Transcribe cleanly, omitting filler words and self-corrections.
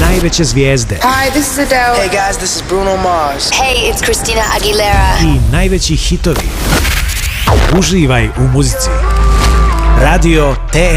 najveće zvijezde. Hi, this is Adele. Hey guys, this is Bruno Mars. Hey, it's Christina Aguilera. I najveći hitovi. Uživaj u muzici. Radio TR.